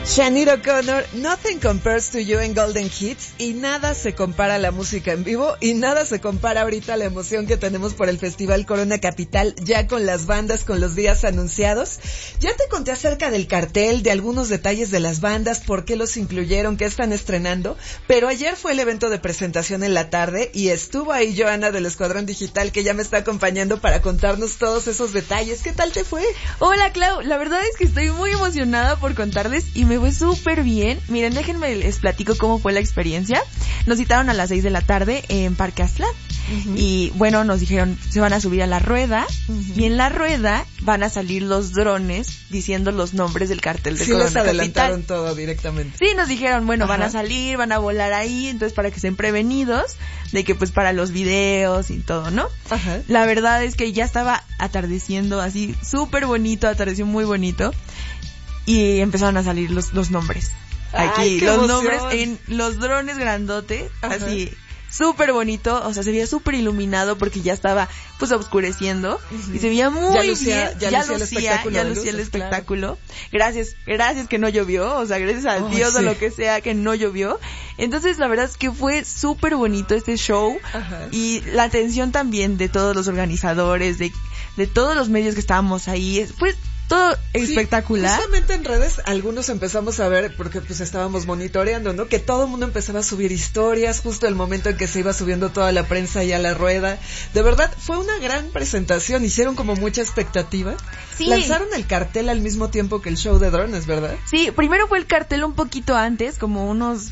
Sinead O'Connor, Nothing Compares to You en Golden Hits, y nada se compara a la música en vivo y nada se compara ahorita a la emoción que tenemos por el Festival Corona Capital, ya con las bandas, con los días anunciados. Ya te conté acerca del cartel, de algunos detalles de las bandas, por qué los incluyeron, qué están estrenando, pero ayer fue el evento de presentación en la tarde y estuvo ahí Joana del Escuadrón Digital, que ya me está acompañando para contarnos todos esos detalles. ¿Qué tal te fue? Hola, Clau, la verdad es que estoy muy emocionada por contarles y me fue súper bien. Miren, déjenme les platico cómo fue la experiencia. Nos citaron a las 6 de la tarde en Parque Aztlán. Y bueno, nos dijeron, se van a subir a la rueda, y en la rueda van a salir los drones diciendo los nombres del cartel de Corona Capital. Sí, les adelantaron todo directamente. Sí, nos dijeron, bueno, van a salir, van a volar ahí, entonces para que estén prevenidos de que pues para los videos y todo, ¿no? Ajá. La verdad es que ya estaba atardeciendo así, súper bonito, atardeció muy bonito, y empezaron a salir los nombres. Aquí, ¡ay, qué los emoción! nombres en los drones grandotes, así, súper bonito, o sea, se veía súper iluminado porque ya estaba, pues, oscureciendo, y se veía muy bien, ya lucía el espectáculo. Claro. Gracias que no llovió, o sea, gracias a Dios o lo que sea que no llovió. Entonces, la verdad es que fue súper bonito este show, y la atención también de todos los organizadores, de todos los medios que estábamos ahí, pues, todo espectacular. Justamente en redes algunos empezamos a ver, porque pues estábamos monitoreando, ¿no? Que todo el mundo empezaba a subir historias, justo el momento en que se iba subiendo toda la prensa y a la rueda. De verdad, fue una gran presentación, hicieron como mucha expectativa. Sí. Lanzaron el cartel al mismo tiempo que el show de drones, ¿verdad? Sí, primero fue el cartel un poquito antes, como unos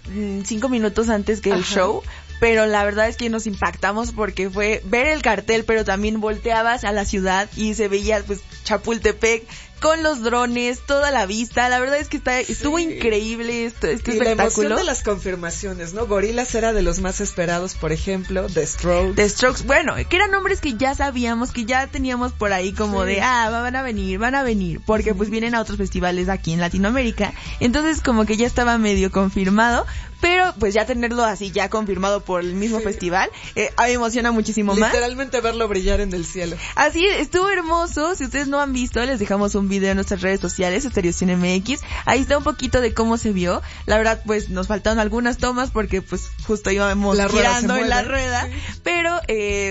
5 minutos antes que el show. Pero la verdad es que nos impactamos porque fue ver el cartel, pero también volteabas a la ciudad y se veía pues Chapultepec con los drones, toda la vista. La verdad es que estuvo increíble este espectáculo. La emoción de las confirmaciones, ¿no? Gorillaz era de los más esperados, por ejemplo, The Strokes, bueno, que eran nombres que ya sabíamos, que ya teníamos por ahí como de, van a venir, porque pues vienen a otros festivales aquí en Latinoamérica. Entonces como que ya estaba medio confirmado, pero pues ya tenerlo así ya confirmado por el mismo festival, me emociona muchísimo más. Literalmente verlo brillar en el cielo. Así, estuvo hermoso. Si ustedes no han visto, les dejamos un video en nuestras redes sociales, Estereocine MX. Ahí está un poquito de cómo se vio. La verdad, pues nos faltaron algunas tomas porque pues justo íbamos girando en la rueda, pero